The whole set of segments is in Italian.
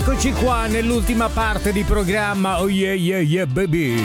Eccoci qua nell'ultima parte di programma. Oh yeah yeah yeah baby.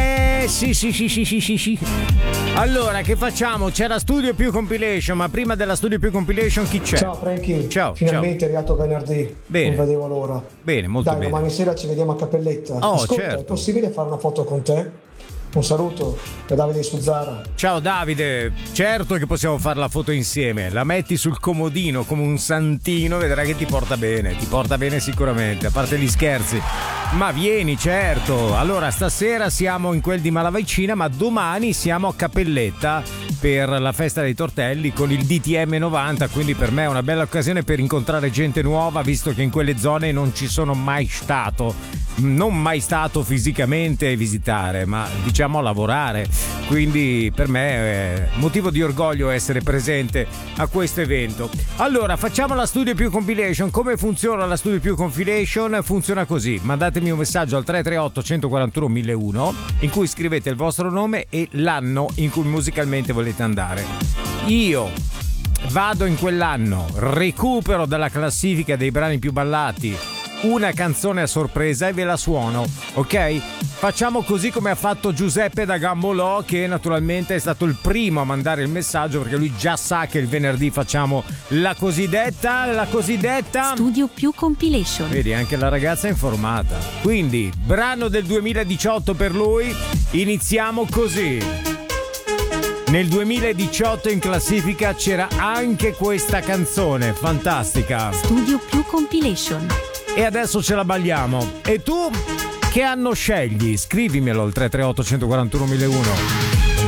Sì. Allora, che facciamo? C'è la Studio Più Compilation, ma prima della Studio Più Compilation chi c'è? Ciao Franky. Ciao. Finalmente è arrivato venerdì. Bene. Non vedevo l'ora. Bene, molto bene. Domani sera ci vediamo a Cappelletta. Oh, Ascolta, certo. È possibile fare una foto con te? Un saluto da Davide Suzzara. Ciao Davide, certo che possiamo fare la foto insieme. La metti sul comodino come un santino, vedrai che ti porta bene sicuramente, a parte gli scherzi. Ma vieni, certo. Allora, stasera siamo in quel di Malavicina, ma domani siamo a Cappelletta per la festa dei tortelli con il DTM 90, quindi per me è una bella occasione per incontrare gente nuova, visto che in quelle zone non ci sono mai stato fisicamente a visitare, ma diciamo a lavorare. Quindi per me è motivo di orgoglio essere presente a questo evento. Allora, facciamo la Studio Più Compilation. Come funziona la Studio Più Compilation? Funziona così: mandatemi un messaggio al 338 141 1001 in cui scrivete il vostro nome e l'anno in cui musicalmente volete andare. Io vado in quell'anno, recupero dalla classifica dei brani più ballati una canzone a sorpresa e ve la suono, ok? Facciamo così come ha fatto Giuseppe da Gambolò, che naturalmente è stato il primo a mandare il messaggio, perché lui già sa che il venerdì facciamo la cosiddetta Studio Più Compilation. Vedi, anche la ragazza è informata. Quindi, brano del 2018 per lui. Iniziamo così. Nel 2018 in classifica c'era anche questa canzone fantastica. Studio Più Compilation. E adesso ce la balliamo. E tu che anno scegli? Scrivimelo al 338 141 1001.